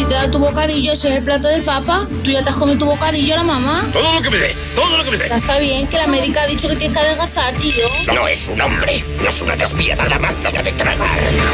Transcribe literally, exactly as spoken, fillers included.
ti te da tu bocadillo, ese es el plato del papa. Tú ya te has comido tu bocadillo, la mamá. Todo lo que me dé, todo lo que me dé. Ya está bien, que la médica ha dicho que tienes que adelgazar, tío. No es un hombre, no es una despiadada máquina de tragar.